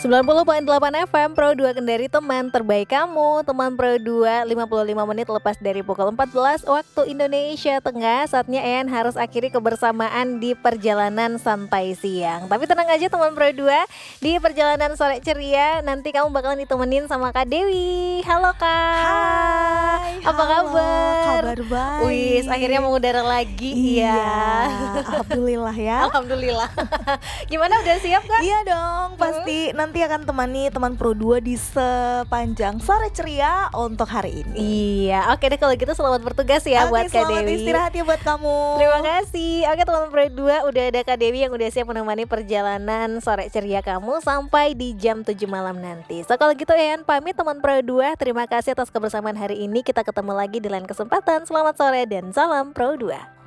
90,8 FM Pro 2 Kendari, teman terbaik kamu. Teman Pro 2, 55 menit lepas dari pukul 14 waktu Indonesia Tengah. Saatnya Ean harus akhiri kebersamaan di perjalanan santai siang. Tapi tenang aja teman Pro 2, di perjalanan sore ceria nanti kamu bakalan ditemenin sama Kak Dewi. Halo Kak. Hai, Apa halo, kabar? kabar baik. Wis, akhirnya mengudara lagi. Iya, alhamdulillah ya. Alhamdulillah. Gimana, udah siap Kak? Iya dong, pasti nanti akan temani teman Pro 2 di sepanjang sore ceria untuk hari ini. Iya, oke deh kalau gitu selamat bertugas ya buat Kak selamat Dewi. istirahat ya buat kamu. Terima kasih. Oke teman Pro 2, udah ada Kak Dewi yang udah siap menemani perjalanan sore ceria kamu sampai di jam 7 malam nanti. So kalau gitu Ean pamit teman Pro 2. Terima kasih atas kebersamaan hari ini. Kita ketemu lagi di lain kesempatan. Selamat sore dan salam Pro 2.